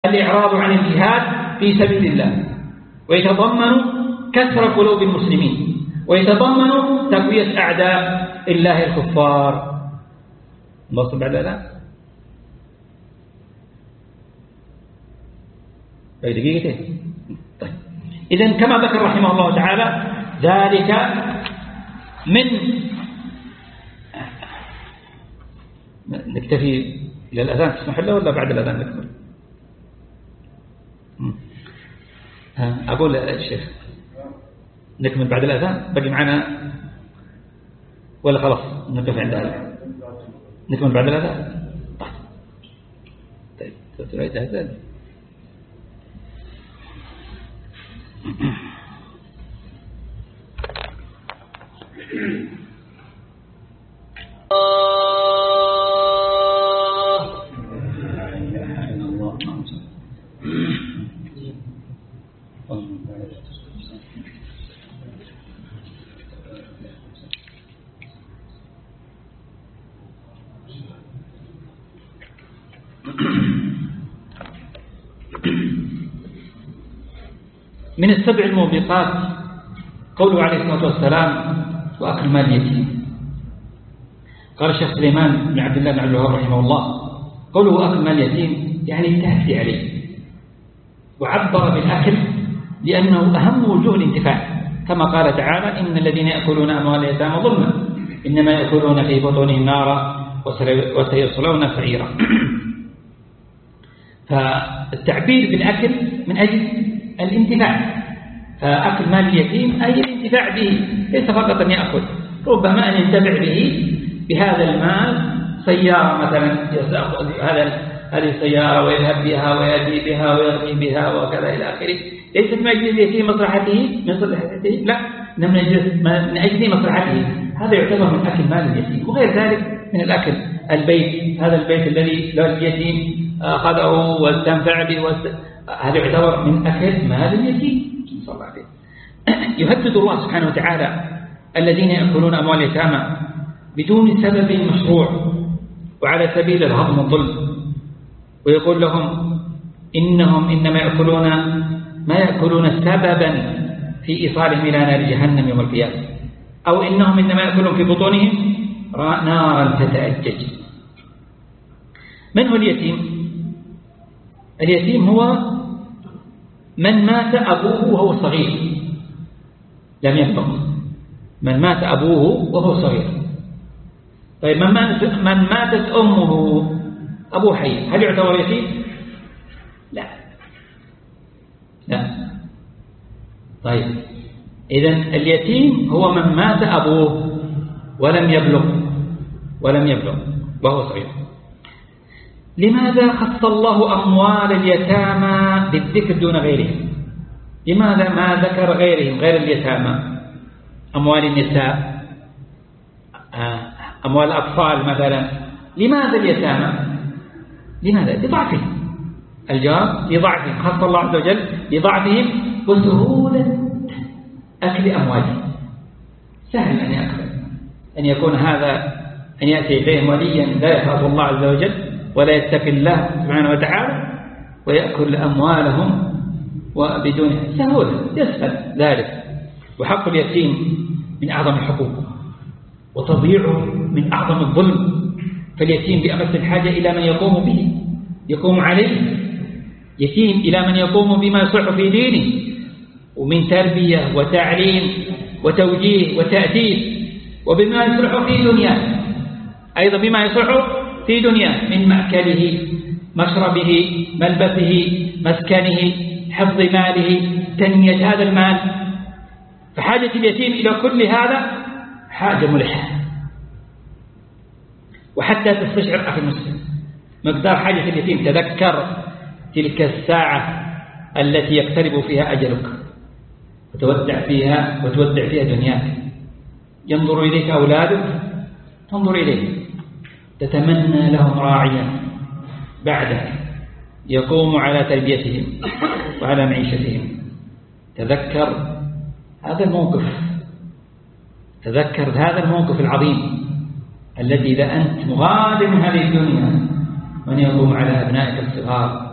الإعراض عن الجهاد في سبيل الله، ويتضمن كسر قلوب المسلمين، ويتضمن تقوية أعداء الله الكفار. نوصل بعد ذلك دقيقتين. طيب، إذن كما ذكر رحمه الله تعالى ذلك من نكتفي إلى الأذان تسمح له ولا بعد الأذان نكمل؟ أقول الشيخ نكمل بعد الأذان بقي معنا ولا خلاص نكتفي عند الأذان؟ نكمل بعد الأذان. طيب تعيد هذا. من السبع الموبقات قوله عليه الصلاة والسلام وأكل مال اليتيم. قال الشيخ سليمان بن عبد الله بن عبد الوهاب رحمه الله قوله وأكل مال اليتيم يعني التهدي عليه، وعبر بالأكل لأنه أهم وجوه الانتفاع، كما قال تعالى إن الذين يأكلون أموال اليتامى ظلما إنما يأكلون في بطونهم نارا وسيصلون سعيرا. فالتعبير بالأكل من أجل الانتفاع، فأكل مال اليتيم أي الانتفاع به، ليس فقط أن يأكل، ربما أن ينتفع به بهذا المال، سيارة مثلا يأخذ هذه السيارة ويذهب بها ويأتي بها ويغني بها وكذا إلى آخره، ليس من أجل اليتيم مصلحته لا، من أجل مصلحته، هذا يعتبر من أكل مال اليتيم. وغير ذلك من الأكل البيت، هذا البيت الذي له اليتيم أخذه واستنفع به هذا يعتبر من أكل مال اليتيم. صلى الله عليه. يهدد الله سبحانه وتعالى الذين يأكلون أموال اليتامى بدون سبب مشروع وعلى سبيل الهضم والظلم، ويقول لهم إنهم إنما يأكلون ما يأكلون سببا في إيصالهم إلى نار جهنم يوم القيامة، أو إنهم إنما يأكلون في بطونهم نارا تتأجج. من هو اليتيم؟ اليتيم هو من مات أبوه وهو صغير لم يبلغ، من مات أبوه وهو صغير. طيب من ماتت أمه أبوه حي، هل يعتبر يتيم؟ لا. طيب إذن اليتيم هو من مات أبوه ولم يبلغ وهو صغير. لماذا خص الله أموال اليتامى بالذكر دون غيرهم؟ لماذا ما ذكر غيرهم غير اليتامى؟ أموال النساء، أموال الأطفال مثلا، لماذا اليتامى؟ لماذا؟ لضعفهم. الجواب لضعفهم، خص الله عز وجل لضعفهم وسهولة أكل أموالهم. سهل أن يكون هذا أن يأتي إليهم وليا لا يخاف الله عز وجل ولا يتقي الله سبحانه وتعالى ويأكل أموالهم وبدون سهولة، يسهل ذلك. وحق اليتيم من أعظم الحقوق، وتضييعه من أعظم الظلم، فاليتيم بأمس الحاجة إلى من يقوم به، يقوم عليه، يتيم إلى من يقوم بما يصح في دينه ومن تربية وتعليم وتوجيه وتأديب، وبما يصلح في دنياه أيضا، بما يصلح في دنياه من مأكله مشربه ملبسه مسكنه حفظ ماله تنمية هذا المال. فحاجة اليتيم إلى كل هذا حاجة ملحة. وحتى تستشعر أخي المسلم مقدار حاجة اليتيم، تذكر تلك الساعة التي يقترب فيها أجلك وتودع فيها دنياك، ينظر إليك أولادك، تنظر إليه، تتمنى لهم راعيا بعدك يقوم على تربيتهم وعلى معيشتهم. تذكر هذا الموقف العظيم الذي إذا أنت مغادر من هذه الدنيا من يقوم على أبنائك الصغار